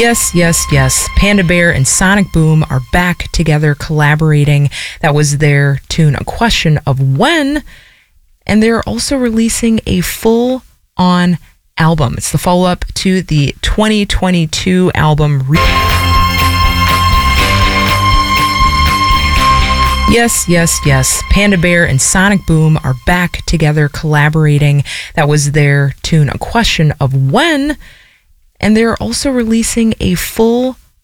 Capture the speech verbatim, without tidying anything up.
Yes, yes, yes. Panda Bear and Sonic Boom are back together collaborating. That was their tune, A Question of When. And they're also releasing a full-on album. It's the follow-up to the twenty twenty-two album. Re- Yes, yes, yes. Panda Bear and Sonic Boom are back together collaborating. That was their tune, A Question of When. And they're also releasing a full